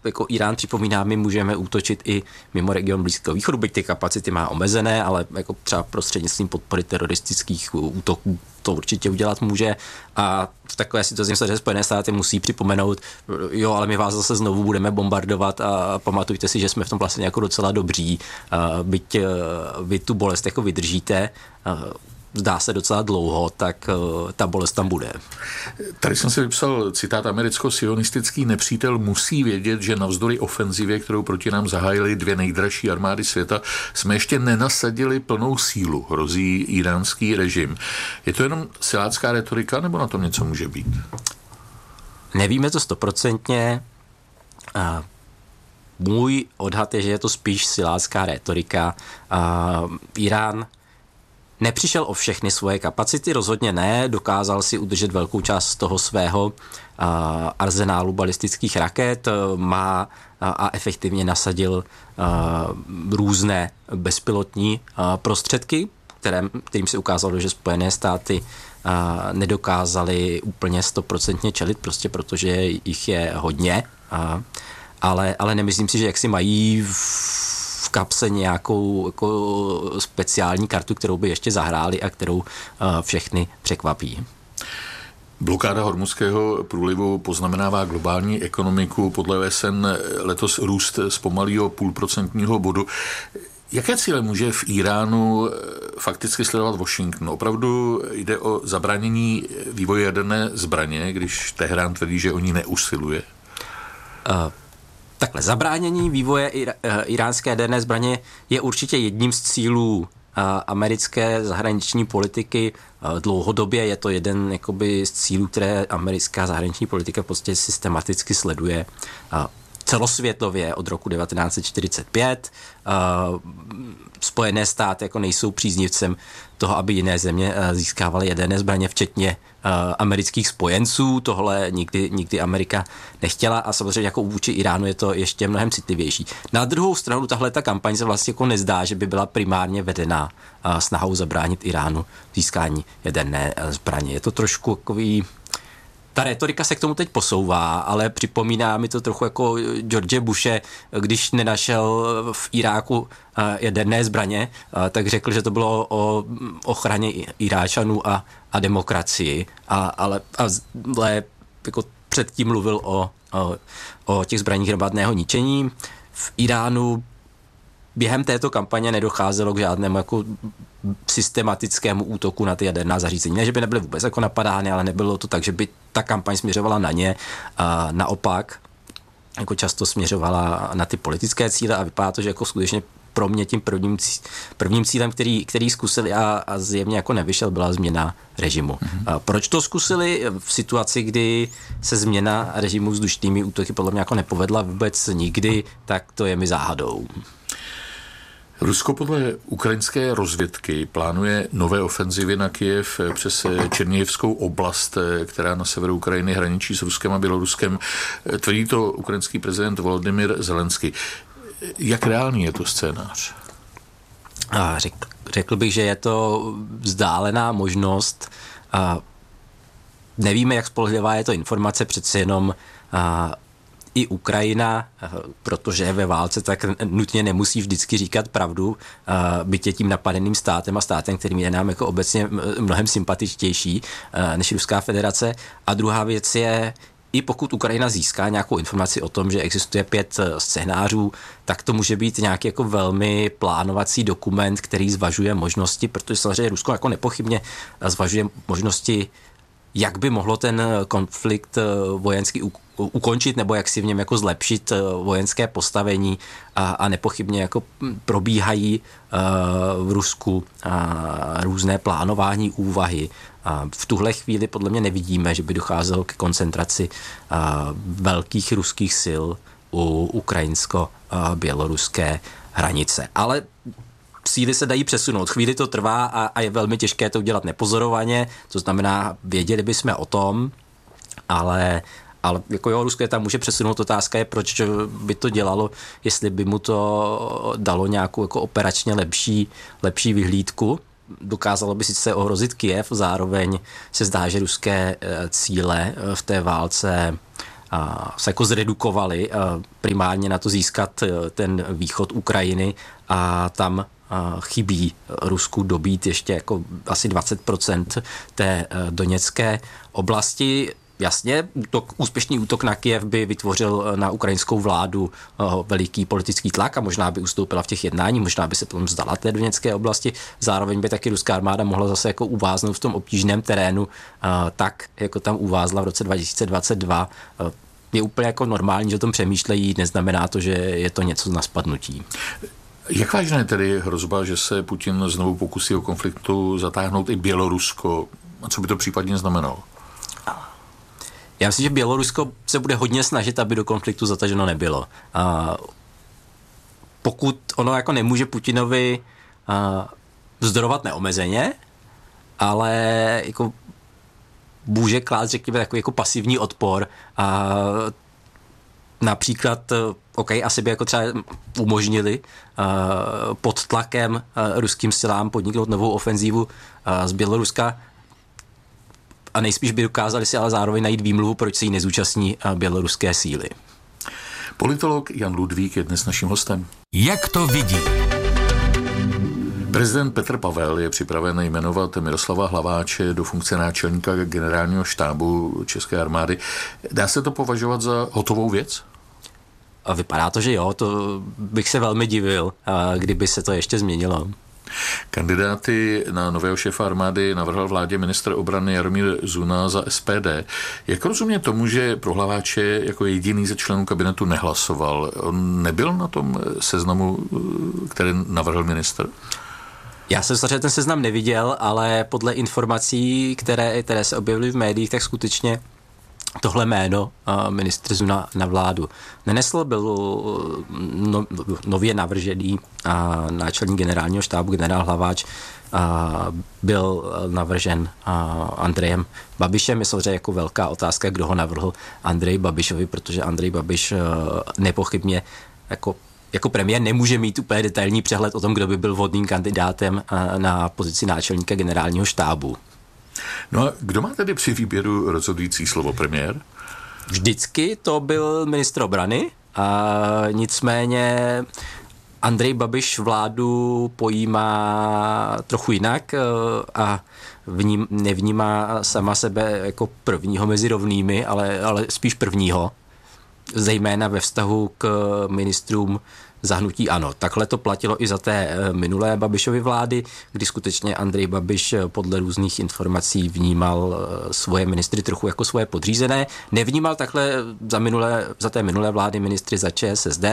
jako Irán připomíná, my můžeme útočit i mimo region Blízkého východu, byť ty kapacity má omezené, ale jako třeba prostřednictvím podpory teroristických útoků to určitě udělat může. A v takové situaci se Spojené státy musí připomenout, jo, ale my vás zase znovu budeme bombardovat a pamatujte si, že jsme v tom vlastně jako docela dobří, byť vy tu bolest jako vydržíte, zdá se docela dlouho, tak ta bolest tam bude. Tady jsem si vypsal citát: americko-sionistický nepřítel musí vědět, že navzdory ofenzivě, kterou proti nám zahájily dvě nejdražší armády světa, jsme ještě nenasadili plnou sílu, hrozí iránský režim. Je to jenom silácká retorika, nebo na tom něco může být? Nevíme to 100%. Můj odhad je, že je to spíš silácká retorika. Irán nepřišel o všechny svoje kapacity, rozhodně ne, dokázal si udržet velkou část toho svého arzenálu balistických raket, má a efektivně nasadil různé bezpilotní prostředky, kterým se ukázalo, že Spojené státy nedokázaly úplně 100% čelit, prostě protože jich je hodně, ale nemyslím si, že jak si mají v kapse nějakou jako speciální kartu, kterou by ještě zahráli a kterou všechny překvapí. Blokáda Hormuzského průlivu poznamenává globální ekonomiku. Podle OSN letos růst zpomalí o 0,5% bodu. Jaké cíle může v Iránu fakticky sledovat Washington? Opravdu jde o zabránění vývoje jaderné zbraně, když Teherán tvrdí, že o ní neusiluje? Takhle, zabránění vývoje iránské jaderné zbraně je určitě jedním z cílů americké zahraniční politiky. Dlouhodobě je to jeden jakoby z cílů, které americká zahraniční politika prostě systematicky sleduje. Celosvětově od roku 1945. Spojené státy jako nejsou příznivcem toho, aby jiné země získávaly jaderné zbraně, včetně amerických spojenců. Tohle nikdy Amerika nechtěla a samozřejmě jako vůči Iránu je to ještě mnohem citlivější. Na druhou stranu tahle ta kampaň se vlastně jako nezdá, že by byla primárně vedená snahou zabránit Iránu získání jaderné zbraně. Je to trošku takový... Ta retorika se k tomu teď posouvá, ale připomíná mi to trochu jako George Bushe, když nenašel v Iráku jaderné zbraně, tak řekl, že to bylo o ochraně Iráčanů a demokracii, ale jako předtím mluvil o těch zbraních hromadného ničení. V Iránu během této kampaně nedocházelo k žádnému jako systematickému útoku na ty jaderná zařízení. Ne, že by nebyly vůbec jako napadány, ale nebylo to tak, že by ta kampaň směřovala na ně. Naopak, jako často směřovala na ty politické cíle a vypadá to, že jako skutečně pro mě tím prvním cílem, který zkusili a zjevně jako nevyšel, byla změna režimu. Proč to zkusili v situaci, kdy se změna režimu vzdušnými útoky podle mě jako nepovedla vůbec nikdy, tak to je mi záhadou. Rusko podle ukrajinské rozvědky plánuje nové ofenzivy na Kyjev přes Černihivskou oblast, která na severu Ukrajiny hraničí s Ruskem a Běloruskem. Tvrdí to ukrajinský prezident Volodymyr Zelenský. Jak reálný je to scénář? Řekl bych, že je to vzdálená možnost. Nevíme, jak spolehlivá je to informace, přece jenom i Ukrajina, protože je ve válce, tak nutně nemusí vždycky říkat pravdu, byť je tím napadeným státem a státem, kterým je nám jako obecně mnohem sympatičtější než Ruská federace. A druhá věc je, i pokud Ukrajina získá nějakou informaci o tom, že existuje 5 scénářů, tak to může být nějaký jako velmi plánovací dokument, který zvažuje možnosti, protože samozřejmě Rusko jako nepochybně zvažuje možnosti, jak by mohlo ten konflikt vojenský ukončit, nebo jak si v něm jako zlepšit vojenské postavení a nepochybně jako probíhají v Rusku různé plánování, úvahy. V tuhle chvíli podle mě nevidíme, že by docházelo ke koncentraci velkých ruských sil u ukrajinsko-běloruské hranice. Ale síly se dají přesunout. Chvíli to trvá a je velmi těžké to udělat nepozorovaně, to znamená, věděli bychom o tom, ale jako jo, Rusko je tam může přesunout. Otázka je, proč by to dělalo, jestli by mu to dalo nějakou jako operačně lepší vyhlídku. Dokázalo by sice ohrozit Kyjev, zároveň se zdá, že ruské cíle v té válce se jako zredukovali primárně na to získat ten východ Ukrajiny a tam chybí Rusku dobít ještě jako asi 20% té doněcké oblasti. Jasně, úspěšný útok na Kyjev by vytvořil na ukrajinskou vládu veliký politický tlak a možná by ustoupila v těch jednáních, možná by se potom vzdala té doněcké oblasti. Zároveň by taky ruská armáda mohla zase jako uváznout v tom obtížném terénu tak, jako tam uvázla v roce 2022. Je úplně jako normální, že o tom přemýšlejí, neznamená to, že je to něco na spadnutí. Jak vážná je tedy hrozba, že se Putin znovu pokusí o konfliktu zatáhnout i Bělorusko? A co by to případně znamenalo? Já myslím, že Bělorusko se bude hodně snažit, aby do konfliktu zataženo nebylo. Pokud ono jako nemůže Putinovi vzdorovat neomezeně, ale jako může klást, řekněme, takový jako pasivní odpor a například, asi by jako třeba umožnili pod tlakem ruským silám podniknout novou ofenzívu z Běloruska a nejspíš by dokázali si ale zároveň najít výmluvu, proč se jí nezúčastní běloruské síly. Politolog Jan Ludvík je dnes naším hostem. Jak to vidí? Prezident Petr Pavel je připraven jmenovat Miroslava Hlaváče do funkce náčelníka generálního štábu České armády. Dá se to považovat za hotovou věc? A vypadá to, že jo, to bych se velmi divil, kdyby se to ještě změnilo. Kandidáty na nového šéfa armády navrhl vládě ministr obrany Jaromír Zuna za SPD. Jak rozumět tomu, že pro Hlaváče jako jediný ze členů kabinetu nehlasoval? On nebyl na tom seznamu, který navrhl ministr? Já jsem samozřejmě ten seznam neviděl, ale podle informací, které se objevily v médiích, tak skutečně tohle jméno ministr Zuna na vládu nenesl, byl nově navržený náčelník generálního štábu generál Hlaváč byl navržen Andrejem Babišem. Je samozřejmě jako velká otázka, kdo ho navrhl Andreji Babišovi, protože Andrej Babiš nepochybně jako premiér nemůže mít úplně detailní přehled o tom, kdo by byl vhodným kandidátem na pozici náčelníka generálního štábu. No a kdo má tedy při výběru rozhodující slovo, premiér? Vždycky to byl ministr obrany, nicméně Andrej Babiš vládu pojímá trochu jinak a nevnímá sama sebe jako prvního mezi rovnými, ale spíš prvního, zejména ve vztahu k ministrům za hnutí ANO. Takhle to platilo i za té minulé Babišovy vlády, kdy skutečně Andrej Babiš podle různých informací vnímal svoje ministry trochu jako svoje podřízené. Nevnímal takhle za té minulé vlády ministry za ČSSD.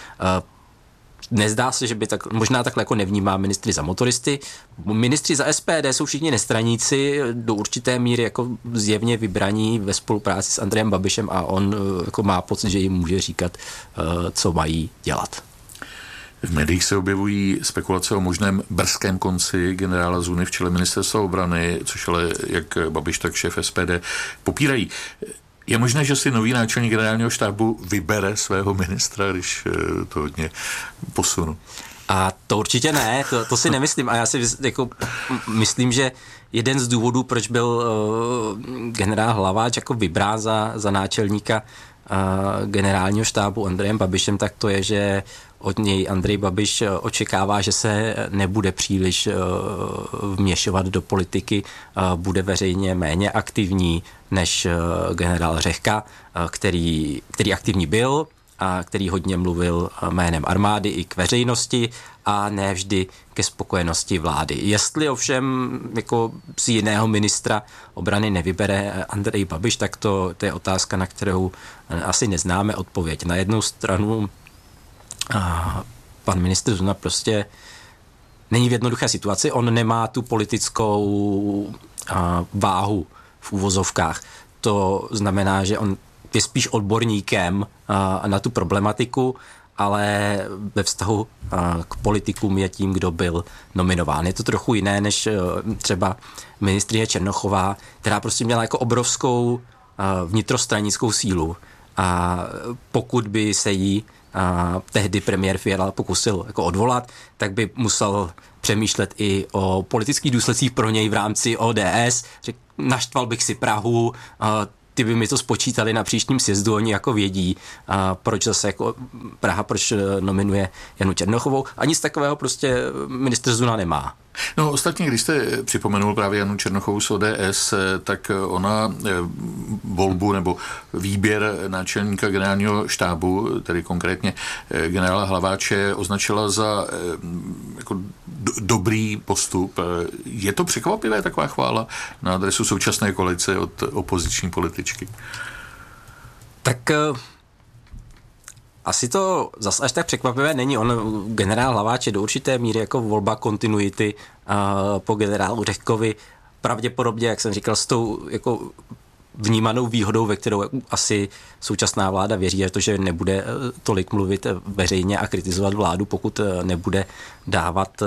Nezdá se, že by možná takhle jako nevnímá ministry za motoristy. Ministři za SPD jsou všichni nestraníci, do určité míry jako zjevně vybraní ve spolupráci s Andrejem Babišem a on jako má pocit, že jim může říkat, co mají dělat. V médiích se objevují spekulace o možném brzkém konci generála Zuny v čele ministerstva obrany, což ale jak Babiš, tak šéf SPD popírají. Je možné, že si nový náčelník generálního štábu vybere svého ministra, když to hodně posunu? A to určitě ne, to si nemyslím. A já si myslím, že jeden z důvodů, proč byl generál Hlaváč jako vybrán za náčelníka generálního štábu Andrejem Babišem, tak to je, že od něj Andrej Babiš očekává, že se nebude příliš vměšovat do politiky, bude veřejně méně aktivní než generál Řehka, který aktivní byl a který hodně mluvil jménem armády i k veřejnosti a ne vždy ke spokojenosti vlády. Jestli ovšem jako si jiného ministra obrany nevybere Andrej Babiš, tak to je otázka, na kterou asi neznáme odpověď. Na jednu stranu pan ministr Zuna prostě není v jednoduché situaci, on nemá tu politickou váhu v uvozovkách. To znamená, že on je spíš odborníkem na tu problematiku, ale ve vztahu k politikům je tím, kdo byl nominován. Je to trochu jiné než třeba ministryně Černochová, která prostě měla jako obrovskou vnitrostranickou sílu. A pokud by se jí tehdy premiér Fiala pokusil jako odvolat, tak by musel přemýšlet i o politických důsledcích pro něj v rámci ODS. Naštval bych si Prahu, ty by mi to spočítali na příštím sjezdu, oni jako vědí, proč zase jako Praha, proč nominuje Janu Černochovou. A nic takového prostě ministr Zuna nemá. No ostatně, když jste připomenul právě Janu Černochovou z ODS, tak ona volbu nebo výběr náčelníka generálního štábu, tedy konkrétně generála Hlaváče, označila za jako dobrý postup. Je to překvapivé taková chvála na adresu současné koalice od opoziční političky? Tak asi to zase až tak překvapivé není. On, generál Hlaváč, je do určité míry jako volba kontinuity po generálu Řehkovi. Pravděpodobně, jak jsem říkal, s tou jako vnímanou výhodou, ve kterou asi současná vláda věří, je to, že nebude tolik mluvit veřejně a kritizovat vládu, pokud nebude dávat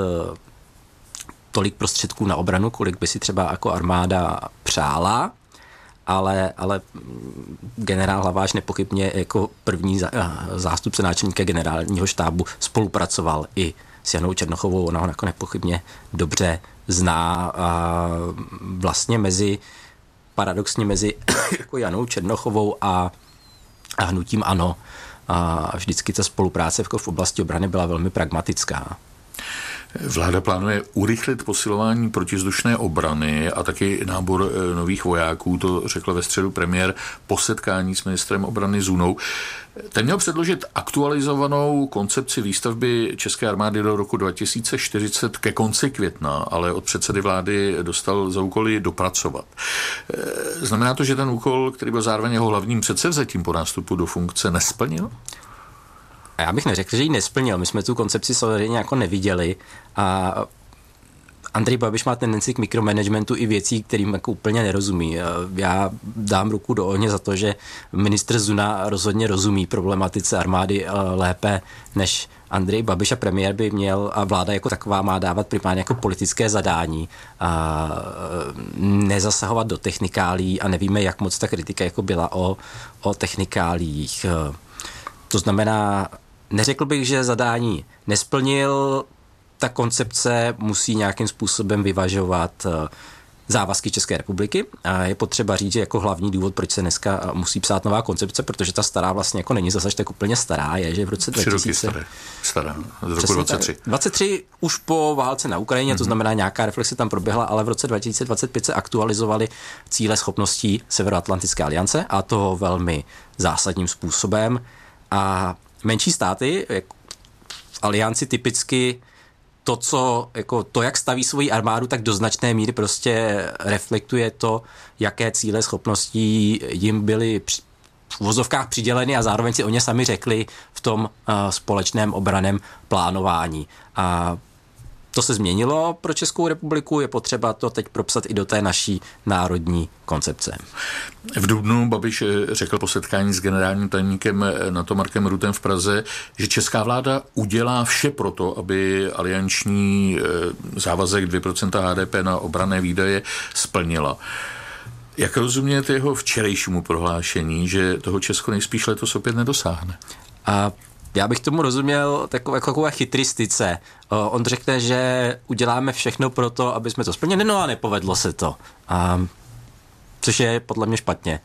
tolik prostředků na obranu, kolik by si třeba jako armáda přála. Ale generál Hlaváč nepochybně jako první zástupce náčelníka generálního štábu spolupracoval i s Janou Černochovou. Ona ho jako nepochybně dobře zná a vlastně paradoxně mezi jako Janou Černochovou a hnutím ANO. A vždycky ta spolupráce v oblasti obrany byla velmi pragmatická. Vláda plánuje urychlit posilování protizdušné obrany a taky nábor nových vojáků, to řekl ve středu premiér po setkání s ministrem obrany Zunou. Ten měl předložit aktualizovanou koncepci výstavby české armády do roku 2040 ke konci května, ale od předsedy vlády dostal za úkol ji dopracovat. Znamená to, že ten úkol, který byl zároveň jeho hlavním předsevzetím po nástupu do funkce, nesplnil? A já bych neřekl, že ji nesplnil. My jsme tu koncepci samozřejmě jako neviděli a Andrej Babiš má tendenci k mikromanagementu i věcí, kterým jako úplně nerozumí. Já dám ruku do ohně za to, že ministr Zuna rozhodně rozumí problematice armády lépe než Andrej Babiš a premiér by měl a vláda jako taková má dávat primárně jako politické zadání a nezasahovat do technikálí a nevíme, jak moc ta kritika jako byla o technikálích. To znamená, neřekl bych, že zadání nesplnil, ta koncepce musí nějakým způsobem vyvažovat závazky České republiky. A je potřeba říct, že jako hlavní důvod, proč se dneska musí psát nová koncepce, protože ta stará vlastně jako není zase tak úplně stará, je, že v roce 2000... stará, z roku 23. 23 už po válce na Ukrajině, to znamená nějaká reflexe tam proběhla, ale v roce 2025 se aktualizovaly cíle schopností Severoatlantické aliance a to velmi zásadním způsobem. A menší státy v alianci typicky to, jak staví svoji armádu, tak do značné míry prostě reflektuje to, jaké cíle schopností jim byly v uvozovkách přiděleny a zároveň si o ně sami řekli v tom společném obranném plánování. A to se změnilo pro Českou republiku, je potřeba to teď propsat i do té naší národní koncepce. V dubnu Babiš řekl po setkání s generálním tajemníkem NATO Markem Ruttem v Praze, že česká vláda udělá vše pro to, aby alianční závazek 2% HDP na obranné výdaje splnila. Jak rozumět jeho včerejšímu prohlášení, že toho Česko nejspíš letos opět nedosáhne? Já bych tomu rozuměl takové chytristice. On řekne, že uděláme všechno pro to, aby jsme to splnili, no a nepovedlo se to. Což je podle mě špatně.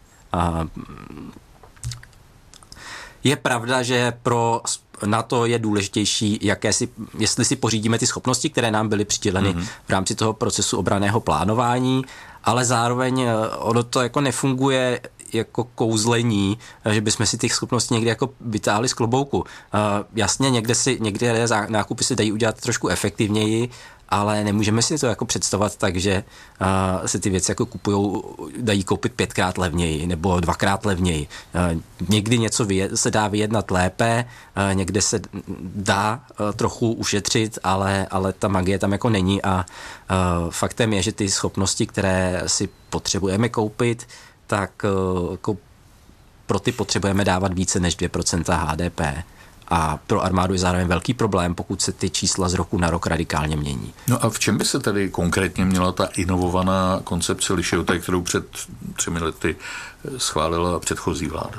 Je pravda, že pro NATO je důležitější, jestli si pořídíme ty schopnosti, které nám byly přiděleny v rámci toho procesu obranného plánování, ale zároveň ono to jako nefunguje jako kouzlení, že bychom si těch schopností někdy jako vytáhli z klobouku. Jasně, někde nákupy se dají udělat trošku efektivněji, ale nemůžeme si to jako představovat tak, že se ty věci jako dají koupit 5krát levněji nebo 2krát levněji. Někdy něco se dá vyjednat lépe, někde se dá trochu ušetřit, ale ta magie tam jako není a faktem je, že ty schopnosti, které si potřebujeme koupit, tak jako pro ty potřebujeme dávat více než 2% HDP. A pro armádu je zároveň velký problém, pokud se ty čísla z roku na rok radikálně mění. No a v čem by se tedy konkrétně měla ta inovovaná koncepce lišit od té, kterou před 3 lety schválila předchozí vláda?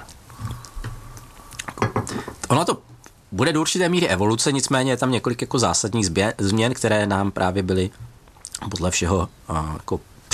Ono to bude do určité míry evoluce, nicméně je tam několik jako zásadních změn, které nám právě byly podle všeho jako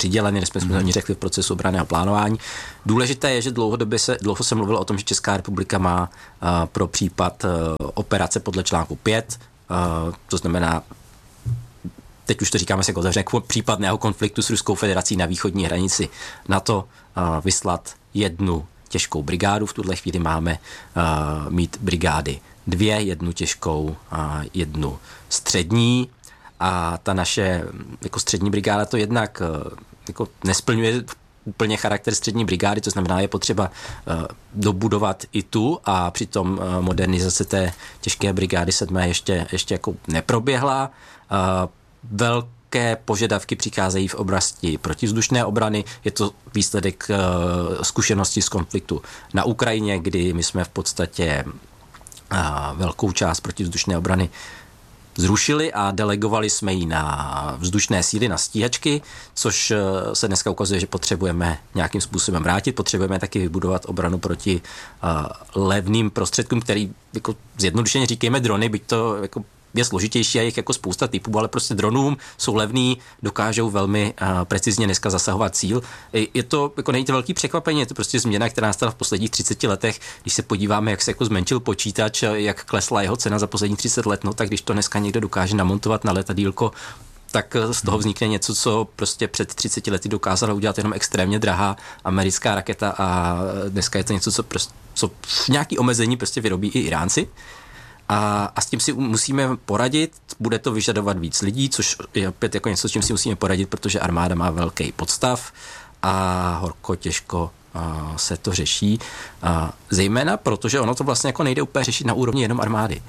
přiděleny, respektive oni řekli v procesu obranného plánování. Důležité je, že dlouho se mluvilo o tom, že Česká republika má pro případ operace podle článku 5, to znamená, teď už to říkáme se otevřeně, případného konfliktu s Ruskou federací na východní hranici NATO vyslat 1 těžkou brigádu. V tuhle chvíli máme mít brigády 2, 1 těžkou a 1 střední. A ta naše jako střední brigáda to jednak jako nesplňuje úplně charakter střední brigády, to znamená, je potřeba dobudovat i tu a přitom modernizace té těžké brigády 7. ještě jako neproběhla. Velké požadavky přicházejí v oblasti protivzdušné obrany. Je to výsledek zkušenosti z konfliktu na Ukrajině, kdy my jsme v podstatě velkou část protivzdušné obrany zrušili a delegovali jsme ji na vzdušné síly, na stíhačky, což se dneska ukazuje, že potřebujeme nějakým způsobem vrátit. Potřebujeme taky vybudovat obranu proti levným prostředkům, který jako zjednodušeně říkejme drony, byť to jako je složitější a jich jako spousta typů, ale prostě dronům jsou levný, dokážou velmi precizně dneska zasahovat cíl. Je to, jako není to velký překvapení, je to prostě změna, která nastala v posledních 30 letech. Když se podíváme, jak se jako zmenšil počítač, jak klesla jeho cena za posledních 30 let, no tak když to dneska někdo dokáže namontovat na letadýlko, tak z toho vznikne něco, co prostě před 30 lety dokázala udělat jenom extrémně drahá americká raketa a dneska je to něco, co v nějaký omezení prostě vyrobí i Iránci. A s tím si musíme poradit, bude to vyžadovat víc lidí, což je opět jako něco, s čím si musíme poradit, protože armáda má velký podstav a horko těžko se to řeší. Zejména protože ono to vlastně jako nejde úplně řešit na úrovni jenom armády.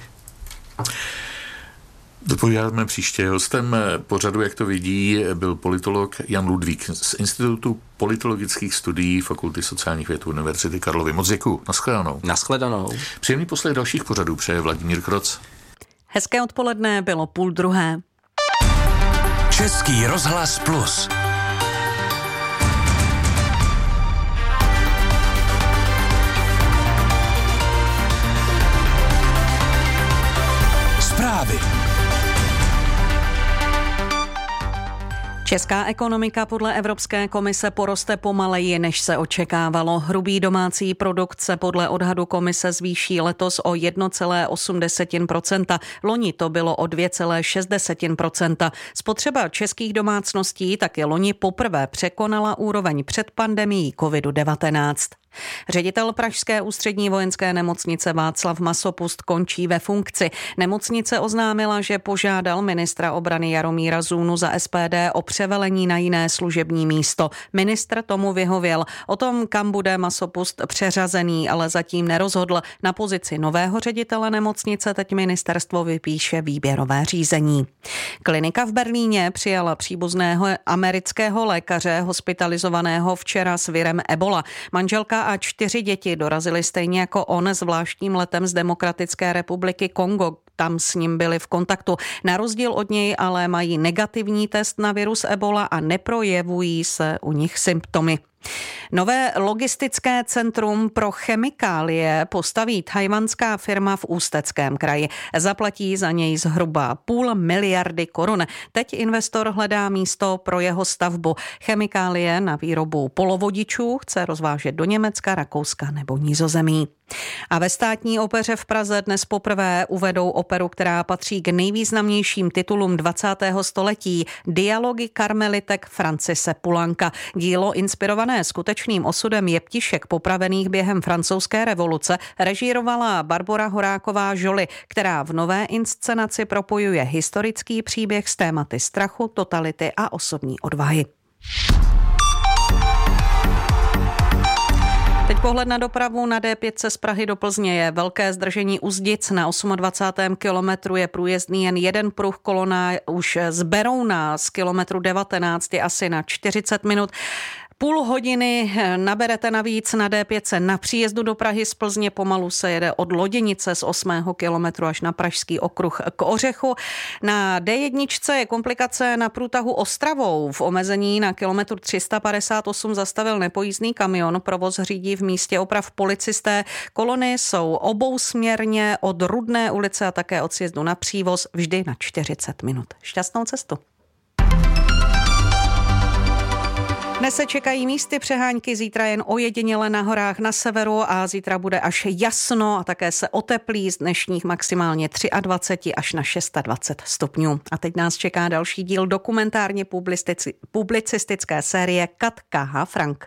Dopovídáme příště. Hostem pořadu, jak to vidí, byl politolog Jan Ludvík z Institutu politologických studií Fakulty sociálních věd Univerzity Karlovy. Moc děkuju. Naschledanou. Naschledanou. Příjemný poslech dalších pořadů přeje Vladimír Kroc. Hezké odpoledne, bylo 12:30. Český rozhlas Plus. Zprávy. Česká ekonomika podle Evropské komise poroste pomaleji, než se očekávalo. Hrubý domácí produkt se podle odhadu komise zvýší letos o 1,8%. Loni to bylo o 2,6%. Spotřeba českých domácností taky loni poprvé překonala úroveň před pandemií COVID-19. Ředitel pražské ústřední vojenské nemocnice Václav Masopust končí ve funkci. Nemocnice oznámila, že požádal ministra obrany Jaromíra Zůnu za SPD o převelení na jiné služební místo. Ministr tomu vyhověl. O tom, kam bude Masopust přeřazený, ale zatím nerozhodl. Na pozici nového ředitele nemocnice teď ministerstvo vypíše výběrové řízení. Klinika v Berlíně přijala příbuzného amerického lékaře hospitalizovaného včera s virem Ebola. Manželka a 4 děti dorazily stejně jako on zvláštním letem z Demokratické republiky Kongo. Tam s ním byli v kontaktu. Na rozdíl od něj ale mají negativní test na virus Ebola a neprojevují se u nich symptomy. Nové logistické centrum pro chemikálie postaví tchajwanská firma v Ústeckém kraji. Zaplatí za něj zhruba 0,5 miliardy korun. Teď investor hledá místo pro jeho stavbu. Chemikálie na výrobu polovodičů chce rozvážet do Německa, Rakouska nebo Nizozemí. A ve Státní opeře v Praze dnes poprvé uvedou operu, která patří k nejvýznamnějším titulům 20. století. Dialogy karmelitek Francise Poulenca. Dílo inspirované skutečným osudem jeptišek popravených během francouzské revoluce režírovala Barbora Horáková-Joly, která v nové inscenaci propojuje historický příběh s tématy strachu, totality a osobní odvahy. Teď pohled na dopravu. Na D5 z Prahy do Plzně je velké zdržení u Zdic. Na 28. kilometru je průjezdný jen jeden pruh, kolona už z Berouna z kilometru 19 je asi na 40 minut. Půl hodiny naberete navíc na D5 na příjezdu do Prahy z Plzně. Pomalu se jede od Loděnice z 8. kilometru až na Pražský okruh k Ořechu. Na D1 je komplikace na průtahu Ostravou. V omezení na kilometru 358 zastavil nepojízdný kamion. Provoz řídí v místě oprav policisté. Kolony jsou obousměrně od Rudné ulice a také od sjezdu na Přívoz vždy na 40 minut. Šťastnou cestu. Dnes se čekají místy přehánky, zítra jen ojediněle na horách na severu a zítra bude až jasno a také se oteplí z dnešních maximálně 23 až na 26 stupňů. A teď nás čeká další díl dokumentárně publicistické série Kat K.H. Frank.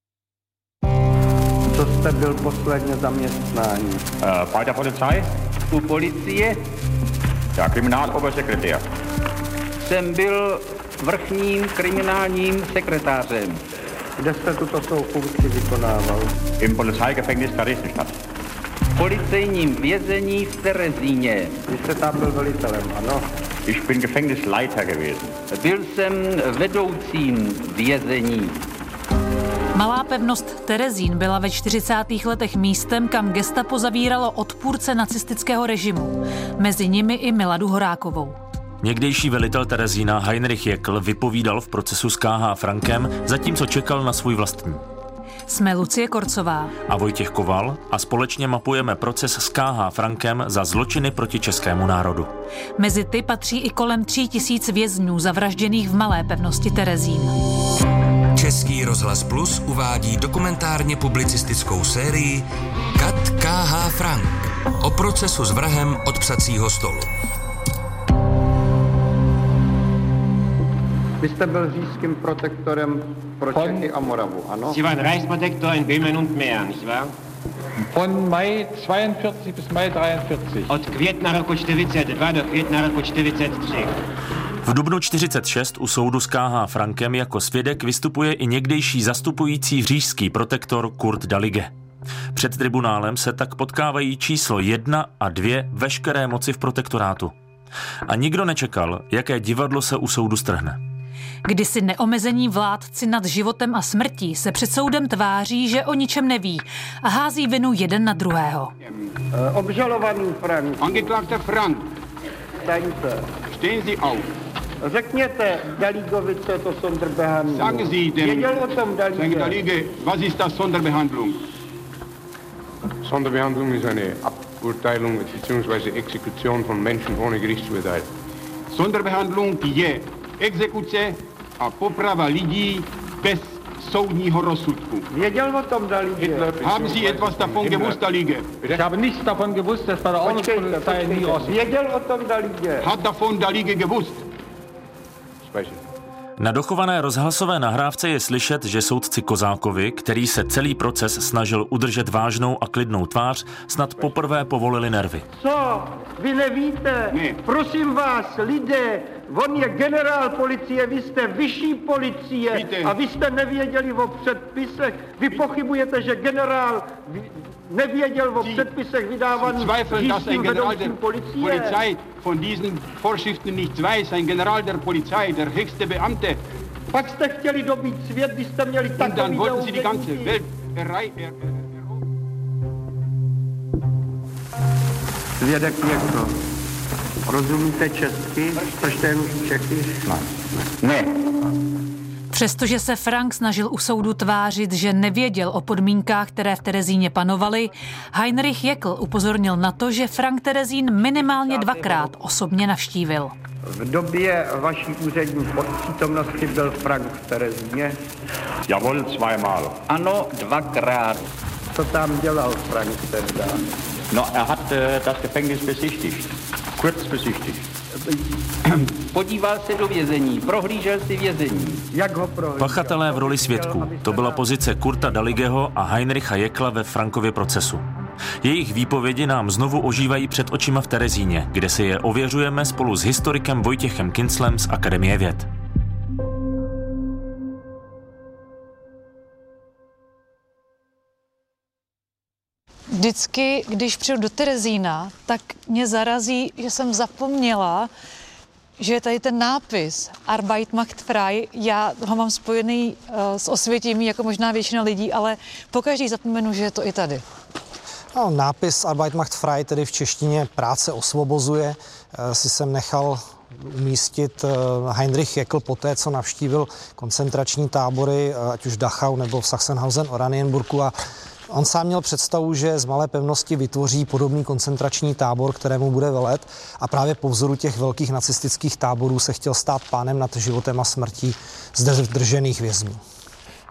Co jste byl posledně zaměstnání? Bei der Polizei? U policie? Ja, Kriminalobersekretär. Jsem byl vrchním kriminálním sekretářem. Kde jste tuto svou funkci vykonával? Im Polizeigefängnis Theresienstadt. V policejním vězení v Terezíně. Vy jste tam byl velitelem, ano? Ich bin Gefängnisleiter gewesen. Byl jsem vedoucím vězení. Malá pevnost Terezín byla ve 40. letech místem, kam gestapo zavíralo odpůrce nacistického režimu. Mezi nimi i Miladu Horákovou. Někdejší velitel Terezína Heinrich Jäckl vypovídal v procesu s K.H. Frankem, zatímco čekal na svůj vlastní. Jsme Lucie Korcová A Vojtěch Koval a společně mapujeme proces s K.H. Frankem za zločiny proti českému národu. Mezi ty patří i kolem 3000 vězňů zavražděných v malé pevnosti Terezín. Český rozhlas Plus uvádí dokumentárně publicistickou sérii Kat K.H. Frank o procesu s vrahem od psacího stolu. Vy jste byl říšským protektorem pro Čechy a Moravu, ano? Sie waren Reichsprotektor in Böhmen und Mähren, nicht wahr? Von Mai 42 bis Mai 43. Od května roku 42 do května roku 43. V dubnu 46 u soudu s K.H. Frankem jako svědek vystupuje i někdejší zastupující říšský protektor Kurt Dalige. Před tribunálem se tak potkávají číslo 1 a 2 veškeré moci v protektorátu. A nikdo nečekal, jaké divadlo se u soudu strhne. Kdysi neomezení vládci nad životem a smrtí se před soudem tváří, že o ničem neví a hází vinu jeden na druhého. Obžalovaný Frank. Angeklagter Frank. Staňte. Stehen Sie auf. Řekněte Daligovi, co je to Sonderbehandlung. Sagen Sie dem Věděl o tom Dalige, was ist das Sonderbehandlung? Sonderbehandlung ist eine Aburteilung bzw. Exekution von Menschen ohne Gerichtsurteil. Sonderbehandlung je exekuce a poprava lidí bez soudního rozsudku. Věděl o tom Dalige. Haben Sie etwas davon gewusst, Dalige? Ich habe nichts davon gewusst, dass bei der Ordnungspolizei nie aus. Věděl o tom Dalige. Hat davon Dalige gewusst? Na dochované rozhlasové nahrávce je slyšet, že soudci Kozákovi, který se celý proces snažil udržet vážnou a klidnou tvář, snad poprvé povolili nervy. Co? Vy nevíte? Ne. Prosím vás, lidé, on je generál policie, vy jste vyšší policie. Víte. A vy jste nevěděli o předpisech. Vy pochybujete, že generál nevěděl o předpisech vydávaných říšským vedoucím policie. Polizei von diesen Vorschriften nichts weiß, ein General der Polizei, der höchste Beamte. Pak jste chtěli dobít svět, když jste měli Und dann takový wollten Sie die ganze Welt Svědek Jäckl. Rozumíte česky? Jste jen Čechy? Ne. Přestože se Frank snažil u soudu tvářit, že nevěděl o podmínkách, které v Terezíně panovaly, Heinrich Jäckl upozornil na to, že Frank Terezín minimálně 2krát osobně navštívil. V době vaší úřední přítomnosti byl Frank v Terezíně? Jawohl, zweimal. Ano, 2krát. Co tam dělal Frank tehda? No, er hat das Gefängnis besichtigt. Kurz besichtigt. Podíval se do vězení, prohlížel si vězení. Jak ho prohlížel? Pachatelé v roli svědků. To byla pozice Kurta Daligeho a Heinricha Jäckla ve Frankově procesu. Jejich výpovědi nám znovu ožívají před očima v Terezíně, kde si je ověřujeme spolu s historikem Vojtěchem Kinclem z Akademie věd. Vždycky, když přijdu do Terezína, tak mě zarazí, že jsem zapomněla, že je tady ten nápis Arbeit macht frei. Já ho mám spojený s Osvětimí, jako možná většina lidí, ale pokaždý zapomenu, že je to i tady. No, nápis Arbeit macht frei, tedy v češtině práce osvobozuje, si jsem nechal umístit Heinrich Jäckl poté, co navštívil koncentrační tábory, ať už Dachau nebo v Sachsenhausen-Oranienburgu, a on sám měl představu, že z malé pevnosti vytvoří podobný koncentrační tábor, kterému bude velet, a právě po vzoru těch velkých nacistických táborů se chtěl stát pánem nad životem a smrtí zde držených vězňů.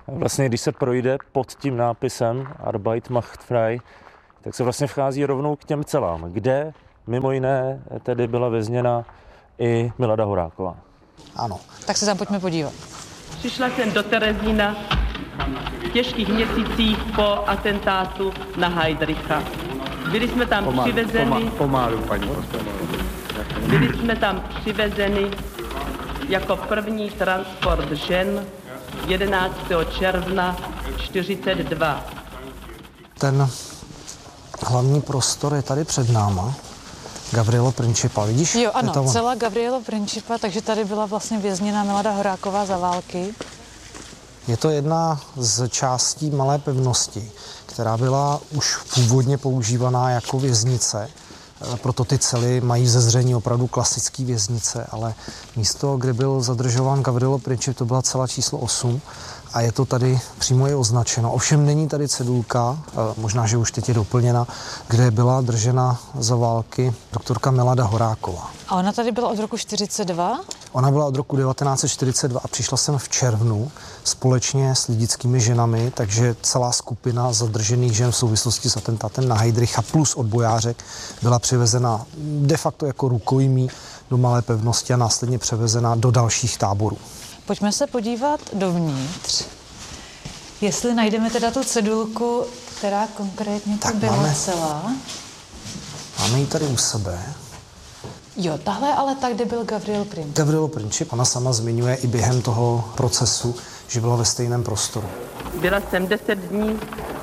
Vlastně, když se projde pod tím nápisem Arbeit macht frei, tak se vlastně vchází rovnou k těm celám, kde mimo jiné tedy byla vězněna i Milada Horáková. Ano. Tak se tam pojďme podívat. Přišla jsem do Terezína v těžkých měsících po atentátu na Heydricha. Byli jsme tam přivezeni. Pomalu, paní. Byli jsme tam přivezeni jako první transport žen 11. června 1942. Ten hlavní prostor je tady před náma. Gavrilo Principa, vidíš? Jo, ano, celá Gavrilo Principa, takže tady byla vlastně vězněna Milada Horáková za války. Je to jedna z částí malé pevnosti, která byla už původně používaná jako věznice. Proto ty cely mají vzezření opravdu klasické věznice, ale místo, kde byl zadržován Gavrilo Princip, to byla cela číslo 8 a je to tady přímo je označeno. Ovšem není tady cedulka, možná, že už teď je doplněna, kde byla držena za války doktorka Milada Horáková. A ona tady byla od roku 1942? Ona byla od roku 1942 a přišla jsem v červnu společně s lidickými ženami, takže celá skupina zadržených žen v souvislosti s atentátem na Heydricha plus odbojářek byla přivezena de facto jako rukojmí do malé pevnosti a následně převezena do dalších táborů. Pojďme se podívat dovnitř, jestli najdeme teda tu cedulku, která konkrétně to byla celá. Máme ji tady u sebe. Jo, tahle ale tak, kde byl Gavrilo Princip. Gavrilo Princip, ona sama zmiňuje i během toho procesu, že byla ve stejném prostoru. Byla jsem 10 dní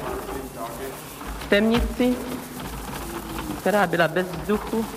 v temnici, která byla bez vzduchu.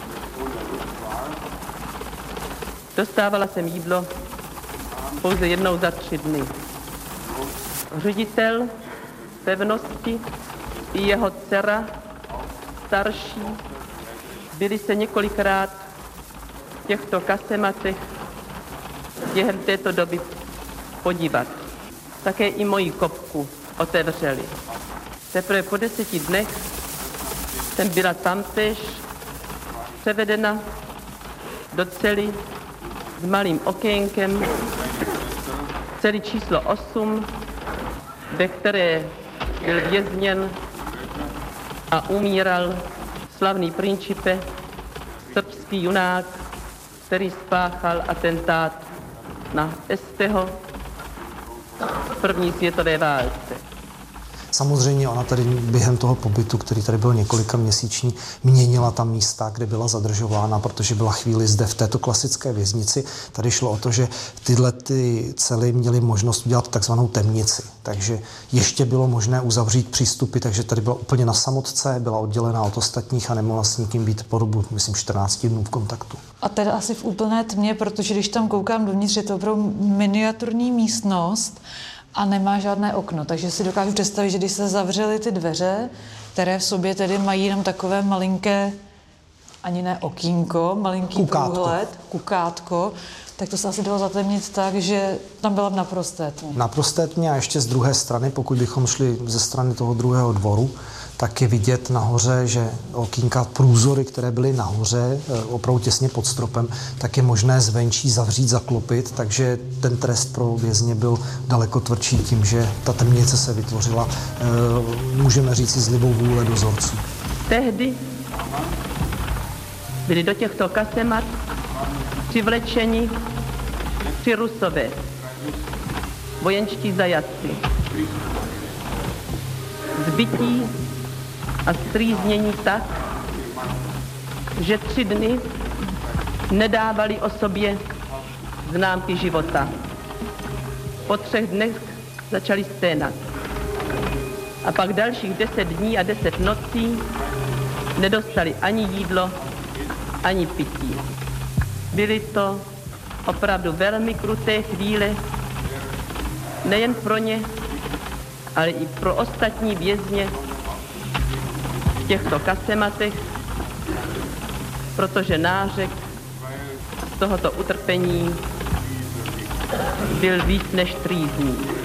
Dostávala jsem jídlo pouze jednou za 3 dny. Ředitel pevnosti i jeho dcera, starší, byli se několikrát v těchto kasematech během této doby podívat. Také i moji kopku otevřeli. Teprve po 10 dnech jsem byla tamtéž převedena do cely s malým okénkem, cely číslo 8, ve které byl vězněn a umíral slavný Principe, srbský junák, který spáchal atentát na Esteho v první světové válce. Samozřejmě ona tady během toho pobytu, který tady byl několika měsíční, měnila tam místa, kde byla zadržována, protože byla chvíli zde v této klasické věznici. Tady šlo o to, že tyhle ty cely měly možnost udělat takzvanou temnici. Takže ještě bylo možné uzavřít přístupy, takže tady byla úplně na samotce, byla oddělená od ostatních a nemohla s nikým být po dobu, myslím, 14 dnů v kontaktu. A teda asi v úplné tmě, protože když tam koukám dovnitř, je to opravdu miniaturní místnost a nemá žádné okno, takže si dokážu představit, že když se zavřely ty dveře, které v sobě tedy mají jenom takové malinké, ani ne okýnko, malinký průhled, kukátko, tak to se asi dalo zatemnit tak, že tam byla v naprosté tmě. Naprosté tmě a ještě z druhé strany, pokud bychom šli ze strany toho druhého dvoru, tak je vidět nahoře, že okýnka, průzory, které byly nahoře, opravdu těsně pod stropem, tak je možné zvenčí zavřít, zaklopit, takže ten trest pro vězně byl daleko tvrdší tím, že ta temnice se vytvořila, můžeme říct, z libou vůle dozorců. Tehdy byli do těchto kasemat přivlečeni 3 Rusové, vojenští zajatci, zbytí a strýznění tak, že 3 dny nedávali o sobě známky života. Po 3 dnech začali sténat. A pak dalších 10 dní a 10 nocí nedostali ani jídlo, ani pití. Byly to opravdu velmi kruté chvíle, nejen pro ně, ale i pro ostatní vězně v těchto kasematech, protože nářek z tohoto utrpení byl víc než trýzný.